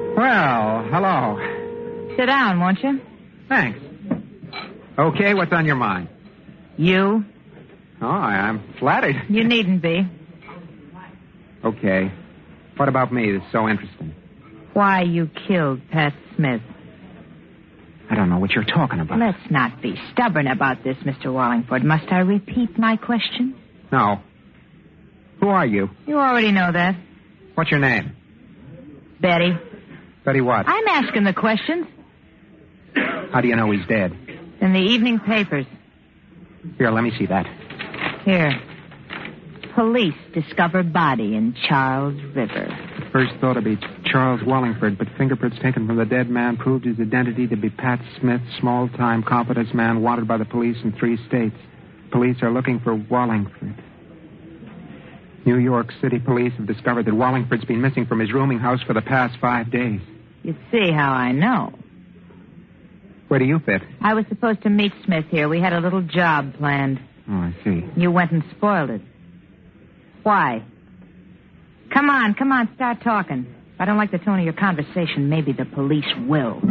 Well, hello. Sit down, won't you? Thanks. Okay, what's on your mind? You? Oh, I'm flattered. You needn't be. Okay. What about me that's so interesting? Why you killed Pat Smith. I don't know what you're talking about. Let's not be stubborn about this, Mr. Wallingford. Must I repeat my question? No. Who are you? You already know that. What's your name? Betty. Betty what? I'm asking the questions. How do you know he's dead? In the evening papers. Here, let me see that. Here. Police discover body in Charles River. First thought to be Charles Wallingford, but fingerprints taken from the dead man proved his identity to be Pat Smith, small-time confidence man wanted by the police in 3 states. Police are looking for Wallingford. New York City police have discovered that Wallingford's been missing from his rooming house for the past 5 days. You see how I know. Where do you fit? I was supposed to meet Smith here. We had a little job planned. Oh, I see. You went and spoiled it. Why? Come on, start talking. If I don't like the tone of your conversation, maybe the police will.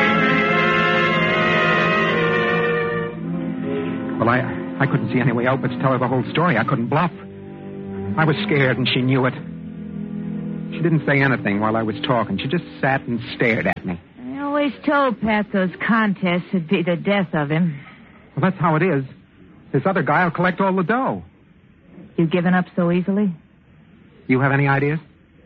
Well, I couldn't see any way out but to tell her the whole story. I couldn't bluff. I was scared, and she knew it. She didn't say anything while I was talking. She just sat and stared at me. I always told Pat those contests would be the death of him. Well, that's how it is. This other guy will collect all the dough. You giving up so easily? You have any ideas?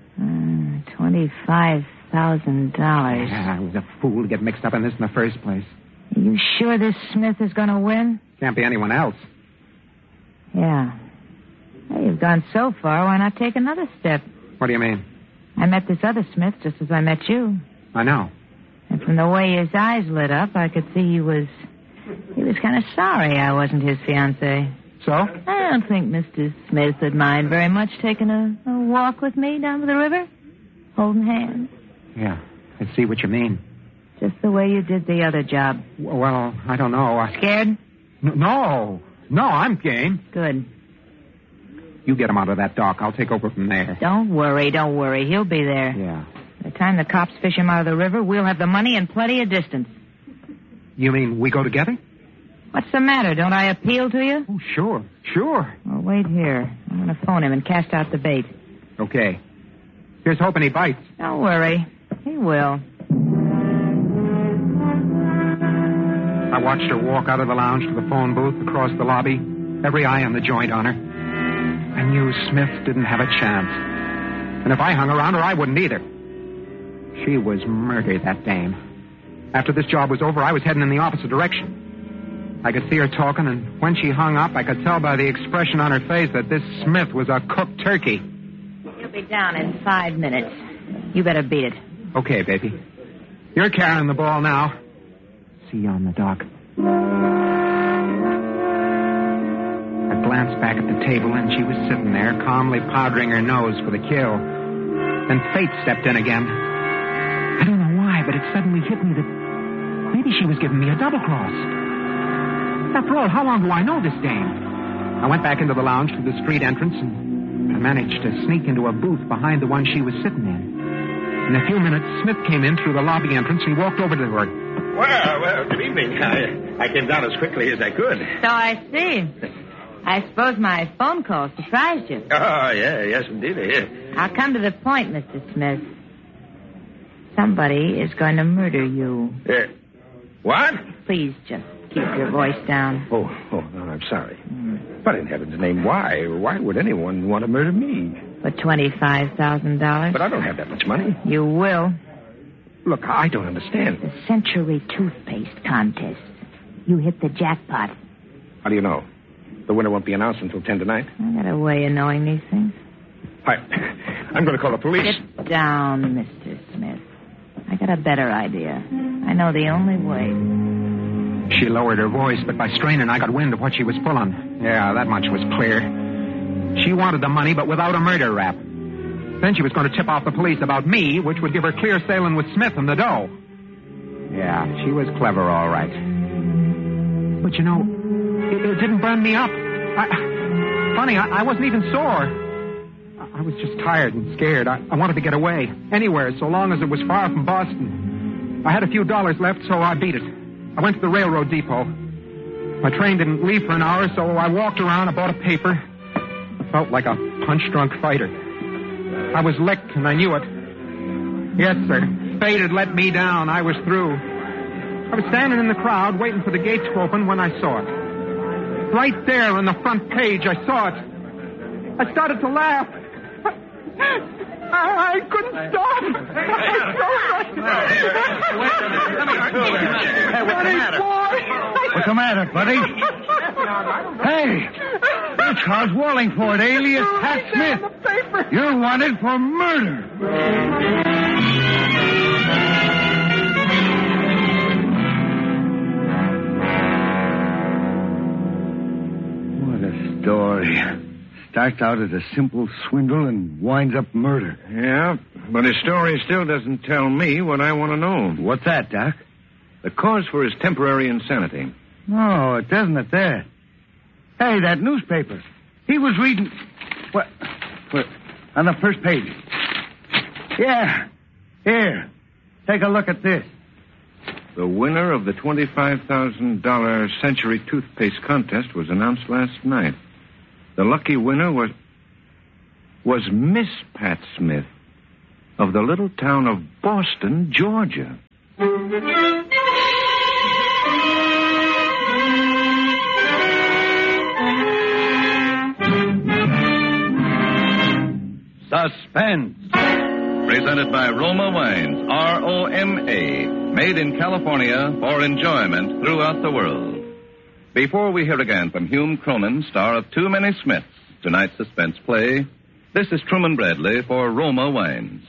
$25,000. Yeah, I was a fool to get mixed up in this in the first place. Are you sure this Smith is going to win? Can't be anyone else. Yeah. Well, you've gone so far, why not take another step? What do you mean? I met this other Smith just as I met you. I know. And from the way his eyes lit up, I could see he was kind of sorry I wasn't his fiancée. So? I don't think Mr. Smith would mind very much taking a walk with me down to the river, holding hands. Yeah, I see what you mean. Just the way you did the other job. Well, I don't know. Scared? No, I'm game. Good. You get him out of that dock. I'll take over from there. Don't worry. He'll be there. Yeah. By the time the cops fish him out of the river, we'll have the money and plenty of distance. You mean we go together? What's the matter? Don't I appeal to you? Oh, sure. Well, wait here. I'm going to phone him and cast out the bait. Okay. Here's hoping he bites. Don't worry. He will. I watched her walk out of the lounge to the phone booth across the lobby, every eye on the joint on her. I knew Smith didn't have a chance. And if I hung around her, I wouldn't either. She was murdered, that dame. After this job was over, I was heading in the opposite direction. I could see her talking, and when she hung up, I could tell by the expression on her face that this Smith was a cooked turkey. He'll be down in 5 minutes. You better beat it. Okay, baby. You're carrying the ball now. See you on the dock. I glanced back at the table, and she was sitting there, calmly powdering her nose for the kill. Then fate stepped in again. I don't know why, but it suddenly hit me that maybe she was giving me a double cross. After all, how long do I know this dame? I went back into the lounge to the street entrance, and I managed to sneak into a booth behind the one she was sitting in. In a few minutes, Smith came in through the lobby entrance and walked over to her. Well, good evening. I came down as quickly as I could. So I see. I suppose my phone call surprised you. Oh, yes, indeed. Yeah. I'll come to the point, Mr. Smith. Somebody is going to murder you. What? Please just keep your voice down. Oh, no, I'm sorry. But in heaven's name, why? Why would anyone want to murder me? For $25,000? But I don't have that much money. You will. Look, I don't understand. The Century Toothpaste Contest. You hit the jackpot. How do you know? The winner won't be announced until 10 tonight. I got a way of knowing these things. I'm going to call the police. Sit down, Mr. Smith. I got a better idea. I know the only way. She lowered her voice, but by straining, I got wind of what she was pulling. Yeah, that much was clear. She wanted the money, but without a murder rap. Then she was going to tip off the police about me, which would give her clear sailing with Smith and the dough. Yeah, she was clever, all right. But, you know, it didn't burn me up. I wasn't even sore. I was just tired and scared. I wanted to get away. Anywhere, so long as it was far from Boston. I had a few dollars left, so I beat it. I went to the railroad depot. My train didn't leave for an hour, so I walked around. I bought a paper. I felt like a punch-drunk fighter. I was licked, and I knew it. Yes, sir. Fate had let me down. I was through. I was standing in the crowd, waiting for the gates to open when I saw it. Right there on the front page, I saw it. I started to laugh. I couldn't stop. What's the matter, buddy? Hey, you're Charles Wallingford, alias Pat Smith. You're wanted for murder. What a story. Starts out as a simple swindle and winds up murder. Yeah, but his story still doesn't tell me what I want to know. What's that, Doc? The cause for his temporary insanity. No, it doesn't at that. Hey, that newspaper. He was reading... What? On the first page. Yeah. Here. Take a look at this. The winner of the $25,000 Century Toothpaste contest was announced last night. The lucky winner was Miss Pat Smith of the little town of Boston, Georgia. Suspense. Presented by Roma Wines, R-O-M-A, made in California for enjoyment throughout the world. Before we hear again from Hume Cronin, star of Too Many Smiths, tonight's suspense play, this is Truman Bradley for Roma Wines.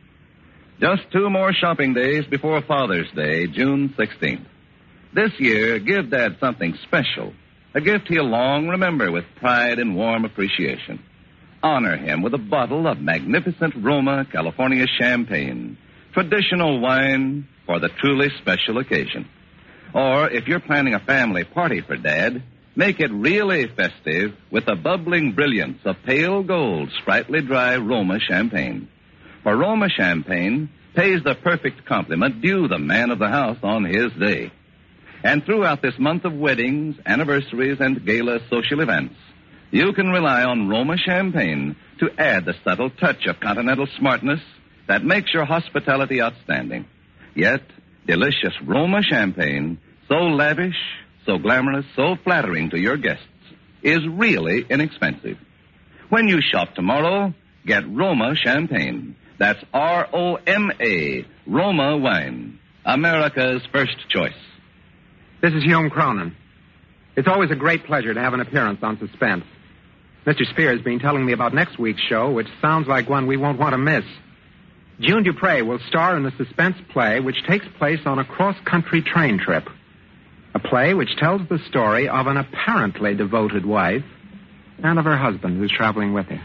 Just 2 more shopping days before Father's Day, June 16th. This year, give Dad something special, a gift he'll long remember with pride and warm appreciation. Honor him with a bottle of magnificent Roma California champagne, traditional wine for the truly special occasion. Or, if you're planning a family party for Dad, make it really festive with the bubbling brilliance of pale gold, sprightly dry Roma champagne. For Roma champagne pays the perfect compliment due the man of the house on his day. And throughout this month of weddings, anniversaries, and gala social events, you can rely on Roma champagne to add the subtle touch of continental smartness that makes your hospitality outstanding. Yet, delicious Roma champagne, so lavish, so glamorous, so flattering to your guests, is really inexpensive. When you shop tomorrow, get Roma champagne. That's R-O-M-A, Roma wine, America's first choice. This is Hume Cronin. It's always a great pleasure to have an appearance on Suspense. Mr. Spears has been telling me about next week's show, which sounds like one we won't want to miss. June Dupre will star in the suspense play which takes place on a cross-country train trip. A play which tells the story of an apparently devoted wife and of her husband who's traveling with her.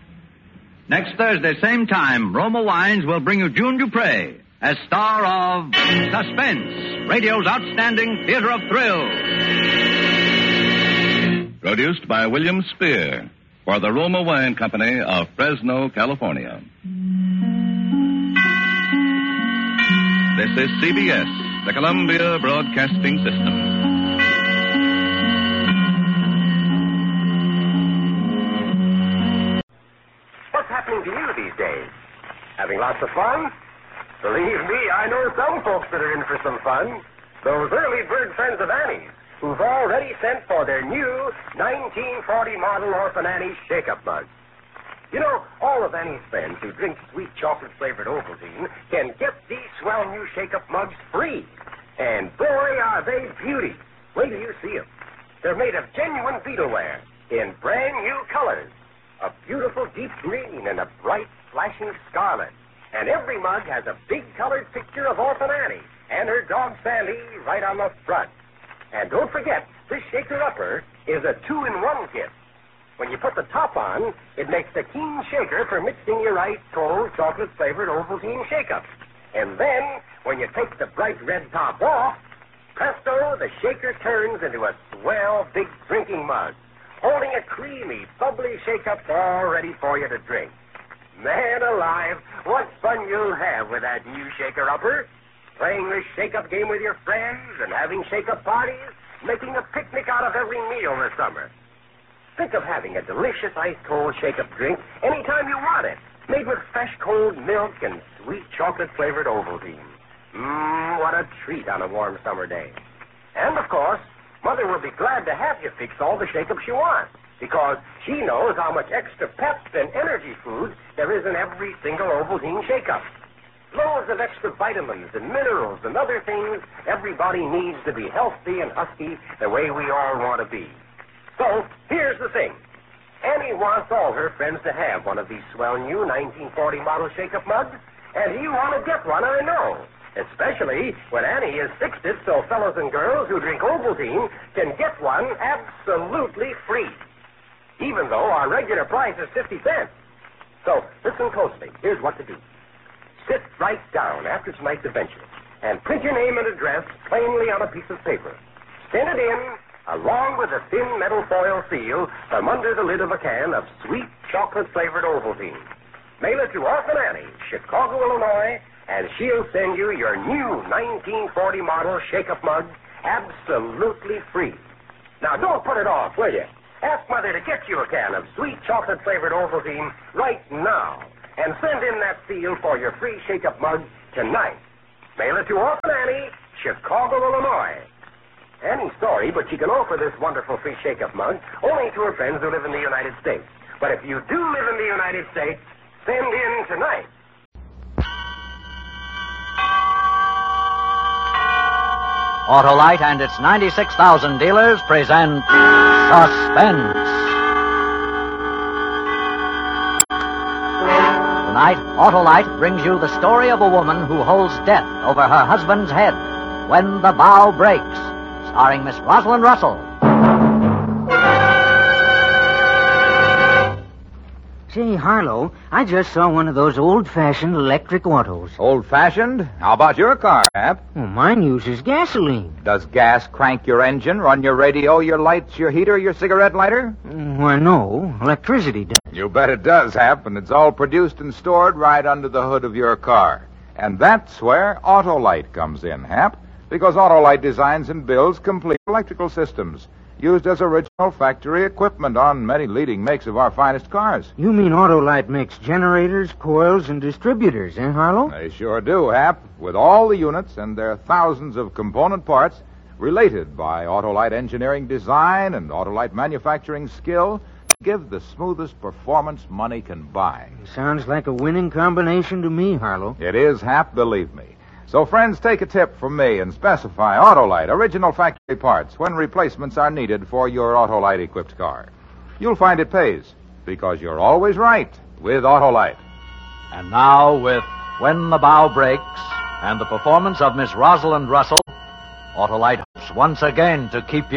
Next Thursday, same time, Roma Wines will bring you June Dupre as star of Suspense, radio's outstanding theater of thrills. Produced by William Spear for the Roma Wine Company of Fresno, California. This is CBS, the Columbia Broadcasting System. What's happening to you these days? Having lots of fun? Believe me, I know some folks that are in for some fun. Those early bird friends of Annie's, who've already sent for their new 1940 model Orphan Annie's shake-up mug. You know, all of Annie's friends who drink sweet chocolate-flavored Ovaltine can get these swell new shake-up mugs free. And boy, are they beauties. Wait till you see them. They're made of genuine beetleware in brand new colors. A beautiful deep green and a bright flashing scarlet. And every mug has a big colored picture of Orphan Annie and her dog Sally right on the front. And don't forget, this shaker-upper is a 2-in-1 kit. When you put the top on, it makes the keen shaker for mixing your ice cold chocolate-flavored Ovaltine shake-up. And then, when you take the bright red top off, presto, the shaker turns into a swell big drinking mug, holding a creamy, bubbly shake-up all ready for you to drink. Man alive, what fun you'll have with that new shaker-upper. Playing this shake-up game with your friends and having shake-up parties, making a picnic out of every meal this summer. Think of having a delicious ice-cold shake-up drink anytime you want it, made with fresh cold milk and sweet chocolate-flavored Ovaltine. What a treat on a warm summer day. And, of course, Mother will be glad to have you fix all the shake-ups you want, because she knows how much extra pep and energy food there is in every single Ovaltine shake-up. Loads of extra vitamins and minerals and other things everybody needs to be healthy and husky the way we all want to be. So, here's the thing. Annie wants all her friends to have one of these swell new 1940 model shake-up mugs, and you want to get one, I know. Especially when Annie has fixed it so fellows and girls who drink Ovaltine can get one absolutely free, even though our regular price is 50 cents. So, listen closely. Here's what to do. Sit right down after tonight's adventure and print your name and address plainly on a piece of paper. Send it in, along with a thin metal foil seal from under the lid of a can of sweet chocolate-flavored Ovaltine. Mail it to Orphan Annie, Chicago, Illinois, and she'll send you your new 1940 model shake-up mug absolutely free. Now, don't put it off, will you? Ask Mother to get you a can of sweet chocolate-flavored Ovaltine right now. And send in that seal for your free shake-up mug tonight. Mail it to Orphan Annie, Chicago, Illinois. Annie's sorry, but she can offer this wonderful free shake-up mug only to her friends who live in the United States. But if you do live in the United States, send in tonight. Autolite and its 96,000 dealers present Suspense. Tonight, Autolite brings you the story of a woman who holds death over her husband's head when the bow breaks, starring Miss Rosalind Russell. Say, Harlow, I just saw one of those old-fashioned electric autos. Old-fashioned? How about your car, Hap? Well, mine uses gasoline. Does gas crank your engine, run your radio, your lights, your heater, your cigarette lighter? Why, no. Electricity does. You bet it does, Hap, and it's all produced and stored right under the hood of your car. And that's where Autolite comes in, Hap, because Autolite designs and builds complete electrical systems, used as original factory equipment on many leading makes of our finest cars. You mean Autolite makes generators, coils, and distributors, eh, Harlow? They sure do, Hap, with all the units and their thousands of component parts related by Autolite engineering design and Autolite manufacturing skill to give the smoothest performance money can buy. Sounds like a winning combination to me, Harlow. It is, Hap, believe me. So, friends, take a tip from me and specify Autolite original factory parts when replacements are needed for your Autolite-equipped car. You'll find it pays, because you're always right with Autolite. And now, with When the Bow Breaks and the performance of Miss Rosalind Russell, Autolite hopes once again to keep you